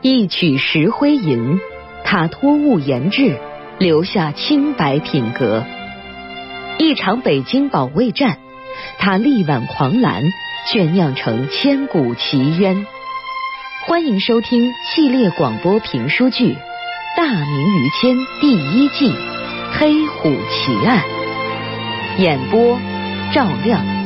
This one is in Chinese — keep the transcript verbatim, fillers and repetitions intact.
一曲石灰吟，他突兀言志，留下清白品格；一场北京保卫战，他力挽狂澜，却酿成千古奇冤。欢迎收听系列广播评书剧《大明于谦》第一季《黑虎奇案》，演播赵亮。